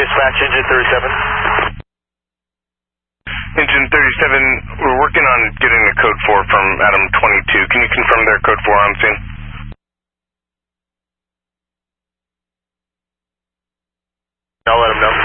dispatch, engine 37. Engine 37, we're working on getting a code 4 from Adam 22. Can you confirm their code 4 on scene? I'll let them know.